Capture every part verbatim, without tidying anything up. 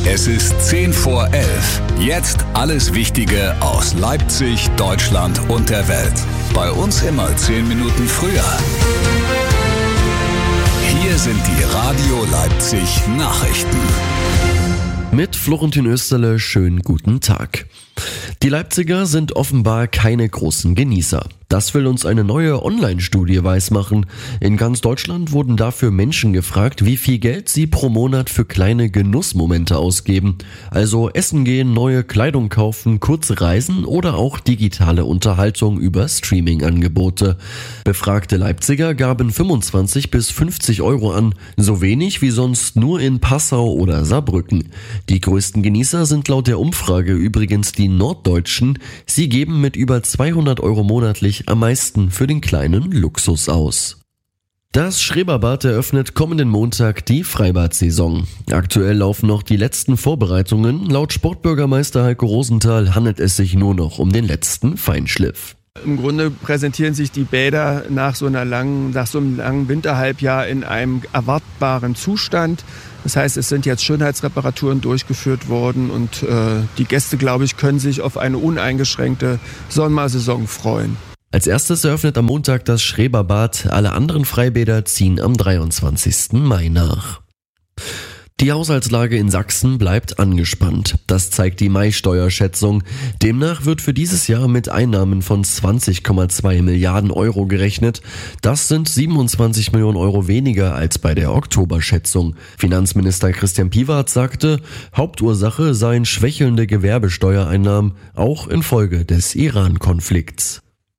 Es ist zehn vor elf. Jetzt alles Wichtige aus Leipzig, Deutschland und der Welt. Bei uns immer zehn Minuten früher. Hier sind die Radio Leipzig Nachrichten. Mit Florentin Österle, schönen guten Tag. Die Leipziger sind offenbar keine großen Genießer. Das will uns eine neue Online-Studie weismachen. In ganz Deutschland wurden dafür Menschen gefragt, wie viel Geld sie pro Monat für kleine Genussmomente ausgeben. Also essen gehen, neue Kleidung kaufen, kurze Reisen oder auch digitale Unterhaltung über Streaming-Angebote. Befragte Leipziger gaben fünfundzwanzig bis fünfzig Euro an, so wenig wie sonst nur in Passau oder Saarbrücken. Die größten Genießer sind laut der Umfrage übrigens die Norddeutschen. Sie geben mit über zweihundert Euro monatlich am meisten für den kleinen Luxus aus. Das Schreberbad eröffnet kommenden Montag die Freibad-Saison. Aktuell laufen noch die letzten Vorbereitungen. Laut Sportbürgermeister Heiko Rosenthal handelt es sich nur noch um den letzten Feinschliff. Im Grunde präsentieren sich die Bäder nach so einer langen, nach so einem langen Winterhalbjahr in einem erwartbaren Zustand. Das heißt, es sind jetzt Schönheitsreparaturen durchgeführt worden und äh, die Gäste, glaube ich, können sich auf eine uneingeschränkte Sommersaison freuen. Als erstes eröffnet am Montag das Schreberbad. Alle anderen Freibäder ziehen am dreiundzwanzigsten Mai nach. Die Haushaltslage in Sachsen bleibt angespannt. Das zeigt die Mai-Steuerschätzung. Demnach wird für dieses Jahr mit Einnahmen von zwanzig Komma zwei Milliarden Euro gerechnet. Das sind siebenundzwanzig Millionen Euro weniger als bei der Oktoberschätzung. Finanzminister Christian Piwat sagte, Hauptursache seien schwächelnde Gewerbesteuereinnahmen, auch infolge des Iran-Konflikts.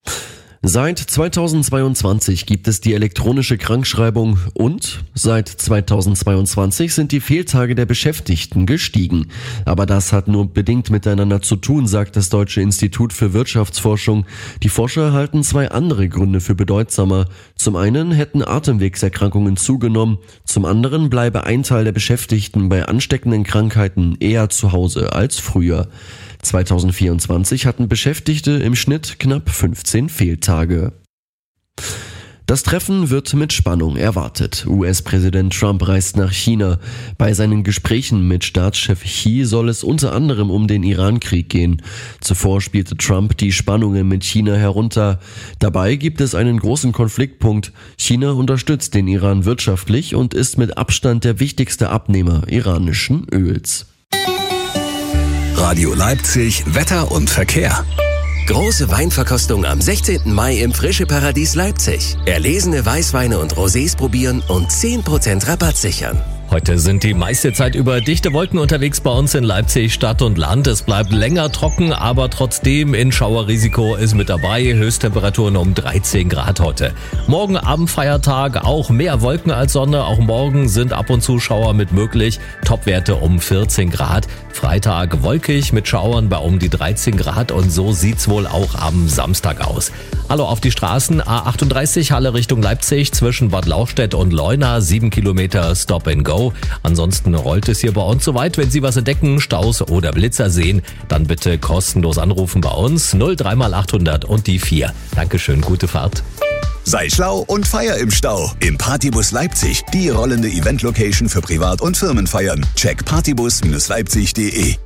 Seit zweitausendzweiundzwanzig gibt es die elektronische Krankschreibung und seit zweitausendzweiundzwanzig sind die Fehltage der Beschäftigten gestiegen. Aber das hat nur bedingt miteinander zu tun, sagt das Deutsche Institut für Wirtschaftsforschung. Die Forscher halten zwei andere Gründe für bedeutsamer. Zum einen hätten Atemwegserkrankungen zugenommen, zum anderen bleibe ein Teil der Beschäftigten bei ansteckenden Krankheiten eher zu Hause als früher. zweitausendvierundzwanzig hatten Beschäftigte im Schnitt knapp fünfzehn Fehltage. Das Treffen wird mit Spannung erwartet. U S-Präsident Trump reist nach China. Bei seinen Gesprächen mit Staatschef Xi soll es unter anderem um den Iran-Krieg gehen. Zuvor spielte Trump die Spannungen mit China herunter. Dabei gibt es einen großen Konfliktpunkt. China unterstützt den Iran wirtschaftlich und ist mit Abstand der wichtigste Abnehmer iranischen Öls. Radio Leipzig, Wetter und Verkehr. Große Weinverkostung am sechzehnten Mai im Frische Paradies Leipzig. Erlesene Weißweine und Rosés probieren und zehn Prozent Rabatt sichern. Heute sind die meiste Zeit über dichte Wolken unterwegs bei uns in Leipzig, Stadt und Land. Es bleibt länger trocken, aber trotzdem in Schauerrisiko ist mit dabei. Höchsttemperaturen um dreizehn Grad heute. Morgen Abendfeiertag, auch mehr Wolken als Sonne. Auch morgen sind ab und zu Schauer mit möglich. Topwerte um vierzehn Grad. Freitag wolkig mit Schauern bei um die dreizehn Grad und so sieht's wohl auch am Samstag aus. Hallo auf die Straßen. A achtunddreißig Halle Richtung Leipzig zwischen Bad Lauchstädt und Leuna. sieben Kilometer Stop and Go. Ansonsten rollt es hier bei uns soweit. Wenn Sie was entdecken, Staus oder Blitzer sehen, dann bitte kostenlos anrufen bei uns. null drei mal achthundert und die vier. Dankeschön, gute Fahrt. Sei schlau und feier im Stau. Im Partybus Leipzig, die rollende Event-Location für Privat- und Firmenfeiern. Check partybus Leipzig punkt de.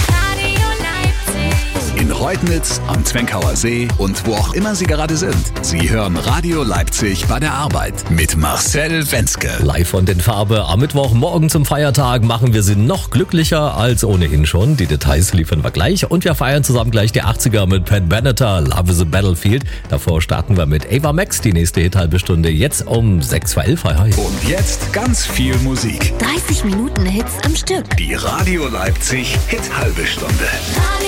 In Reutnitz, am Zwenkauer See und wo auch immer Sie gerade sind. Sie hören Radio Leipzig bei der Arbeit mit Marcel Wenzke. Live und in Farbe am Mittwochmorgen zum Feiertag machen wir Sie noch glücklicher als ohnehin schon. Die Details liefern wir gleich und wir feiern zusammen gleich die achtziger mit Pat Benatar, Love is a Battlefield. Davor starten wir mit Ava Max, die nächste Hit-halbe Stunde, jetzt um sechs vor elf. Hi, hi. Und jetzt ganz viel Musik. dreißig Minuten Hits am Stück. Die Radio Leipzig Hit-halbe Stunde.